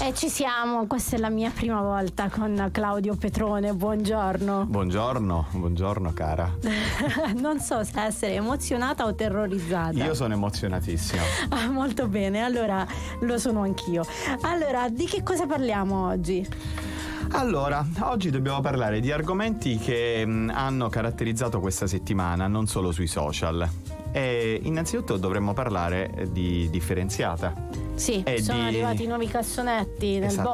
E ci siamo, questa è la mia prima volta con Claudio Petrone, buongiorno. Buongiorno cara. Non so se essere emozionata o terrorizzata. Io sono emozionatissimo. Molto bene, allora lo sono anch'io. Allora, di che cosa parliamo oggi? Allora, oggi dobbiamo parlare di argomenti che hanno caratterizzato questa settimana, non solo sui social. E innanzitutto dovremmo parlare di differenziata. Sì, sono arrivati i nuovi cassonetti nel